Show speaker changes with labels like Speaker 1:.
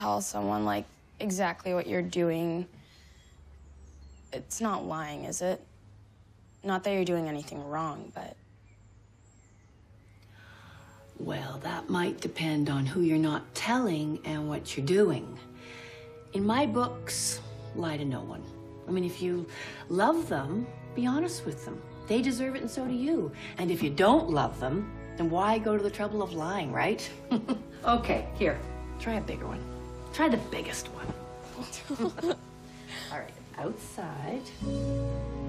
Speaker 1: tell someone, like, exactly what you're doing, it's not lying, is it? Not that you're doing anything wrong, but...
Speaker 2: Well, that might depend on who you're not telling and what you're doing. In my books, lie to no one. I mean, if you love them, be honest with them. They deserve it and so do you. And if you don't love them, then why go to the trouble of lying, right? Okay, here, try a bigger one. Try the biggest one. All right, outside.